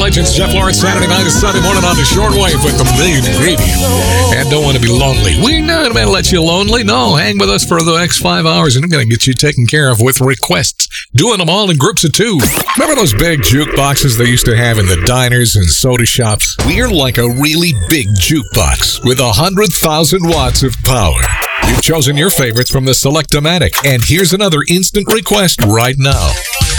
It's Jeff Lawrence, Saturday night and Sunday morning on the shortwave with the million ingredients. And don't want to be lonely. We're not going to let you lonely. No, hang with us for the next 5 hours and we're going to get you taken care of with requests. Doing them all in groups of 2. Remember those big jukeboxes they used to have in the diners and soda shops? We're like a really big jukebox with 100,000 watts of power. You've chosen your favorites from the Select-O-Matic, and here's another instant request right now.